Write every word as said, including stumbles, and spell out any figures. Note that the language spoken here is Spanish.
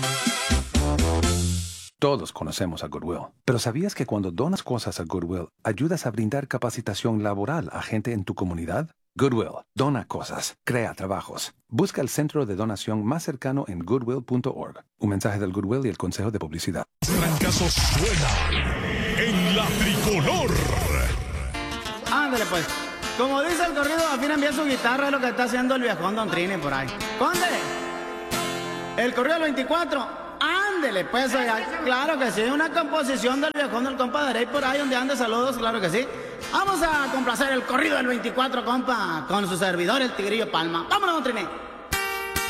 Todos conocemos a Goodwill, pero ¿sabías que cuando donas cosas a Goodwill, ayudas a brindar capacitación laboral a gente en tu comunidad? Goodwill, dona cosas, crea trabajos. Busca el centro de donación más cercano en goodwill punto org. Un mensaje del Goodwill y el Consejo de Publicidad. Trancazo suena en la tricolor. Ándale pues. Como dice el corrido, afina bien su guitarra, es lo que está haciendo el viejón Don Trini por ahí. ¡Conde! El corrido del veinticuatro. Ándele, pues, oiga, claro que sí, una composición del viejón del compa de Rey por ahí donde ande, saludos, claro que sí. Vamos a complacer el corrido del veinticuatro, compa, con su servidor, el Tigrillo Palma. ¡Vámonos, Don Trini!